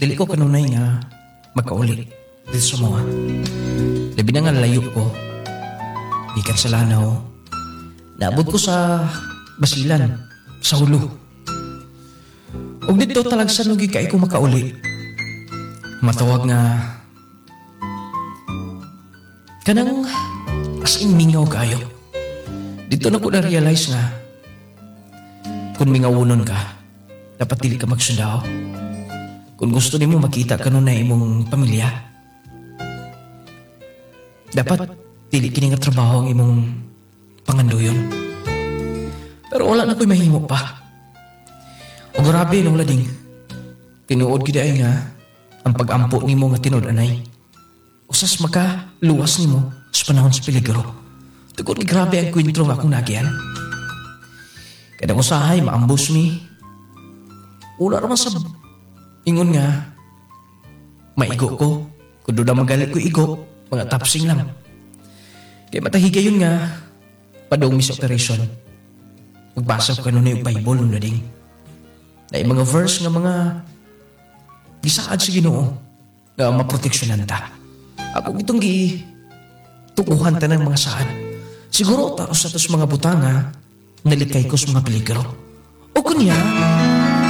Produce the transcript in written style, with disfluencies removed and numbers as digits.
dili ko kanunay nga magkauli dito sa mga. Labi na nga layo ko. Ikan sa lanaw. Naabot ko sa basilan, sa hulo. Og dito talagsan nugi kay ko makauli. Matawag nga kanang as in mingaw kayo. Dito na ko na-realize nga kung mingawunon ka, dapat dili ka magsundaw. Kung gusto nimo makita ka nun na imong pamilya, dapat dili kini nga trabaho ang imong pangandoyon. Pero wala na ko'y mahimo pa. O grabe nung lading, tinuod gid ay nga ang pag-ampo nimo nga tinud-anay. Usas maka luwas nimo sa panahon sa peligro. Tugod ni grabe ang kwentro nga akong nagiyan. Kada ko sahay maambos mi. Wala naman sa ingon nga maigo ko. Kung doon na magalit ko igo, mga tapsing lang. Kaya matahigayon nga padong mi sa operasyon. Magbasa ko kanunay yung Bible nung lading. Na yung mga verse nga mga gisaad sa Ginoo nga maproteksyonan ta. Ako itong tukuhan ta ng mga saad. Siguro taos sa tos mga butanga nalikay ko sa mga peligro. O kunya,